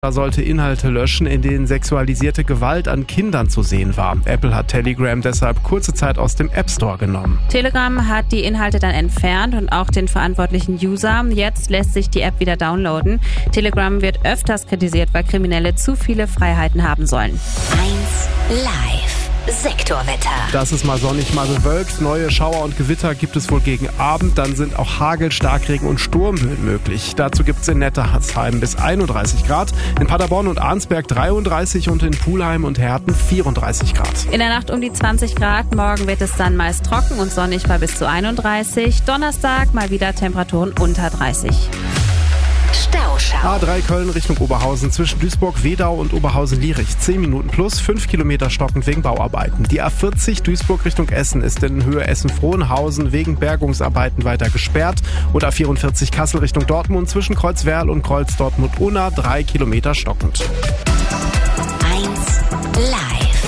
sollte Inhalte löschen, in denen sexualisierte Gewalt an Kindern zu sehen war. Apple hat Telegram deshalb kurze Zeit aus dem App Store genommen. Telegram hat die Inhalte dann entfernt und auch den verantwortlichen User. Jetzt lässt sich die App wieder downloaden. Telegram wird öfters kritisiert, weil Kriminelle zu viele Freiheiten haben sollen. 1 Live. Sektorwetter. Das ist mal sonnig, mal bewölkt. Neue Schauer und Gewitter gibt es wohl gegen Abend. Dann sind auch Hagel, Starkregen und Sturmböen möglich. Dazu gibt es in Nettersheim bis 31 Grad, in Paderborn und Arnsberg 33 und in Pulheim und Herten 34 Grad. In der Nacht um die 20 Grad. Morgen wird es dann meist trocken und sonnig bei bis zu 31. Donnerstag mal wieder Temperaturen unter 30. Stauschau. A3 Köln Richtung Oberhausen zwischen Duisburg, Wedau und Oberhausen-Lierich. 10 Minuten plus, 5 Kilometer stockend wegen Bauarbeiten. Die A40 Duisburg Richtung Essen ist in Höhe Essen-Frohnhausen wegen Bergungsarbeiten weiter gesperrt. Und A44 Kassel Richtung Dortmund zwischen Kreuzwerl und Kreuz-Dortmund-Unna 3 Kilometer stockend. 1 Live.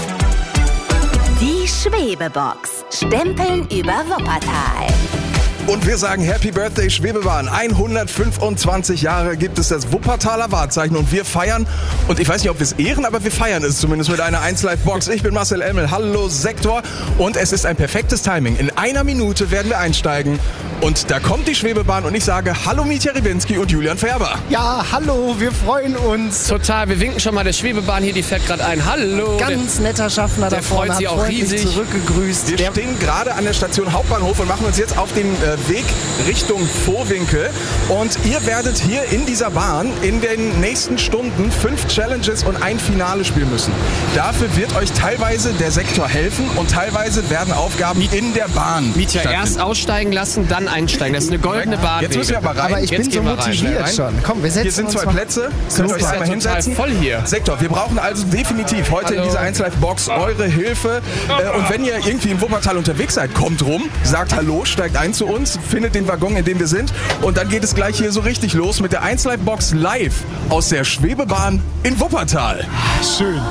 Die Schwebebox. Stempeln über Wuppertal. Und wir sagen Happy Birthday Schwebebahn. 125 Jahre gibt es das Wuppertaler Wahrzeichen und wir feiern, und ich weiß nicht, ob wir es ehren, aber wir feiern es zumindest mit einer 1 Live Box. Ich bin Marcel Emmel, hallo Sektor, und es ist ein perfektes Timing. In einer Minute werden wir einsteigen und da kommt die Schwebebahn und ich sage hallo Mietja Rybinski und Julian Färber. Ja, hallo, wir freuen uns. Total, wir winken schon mal der Schwebebahn hier, die fährt gerade ein. Hallo. Ganz netter Schaffner da vorne, freut sich hat auch freundlich riesig. zurückgegrüßt. Wir stehen gerade an der Station Hauptbahnhof und machen uns jetzt auf den Weg Richtung Vohwinkel. Und ihr werdet hier in dieser Bahn in den nächsten Stunden 5 Challenges und ein Finale spielen müssen. Dafür wird euch teilweise der Sektor helfen und teilweise werden Aufgaben in der Bahn Mietja, stattfinden. erst aussteigen lassen, dann einsteigen. Das ist eine goldene Bahn. Jetzt müssen wir aber rein. Aber ich bin Jetzt so gehen wir rein. motiviert Rein. schon. Komm, wir setzen Hier sind uns 2 mal. Plätze. Könnt ihr euch ist einmal ja total hinsetzen. voll hier. Sektor, wir brauchen also definitiv heute in Hallo. dieser 1 Live Box eure Hilfe. Und wenn ihr irgendwie in Wuppertal unterwegs seid, kommt rum, sagt Hallo, steigt ein zu uns, findet den Waggon, in dem wir sind. Und dann geht es gleich hier so richtig los mit der 1 Live Box live aus der Schwebebahn in Wuppertal. Schön.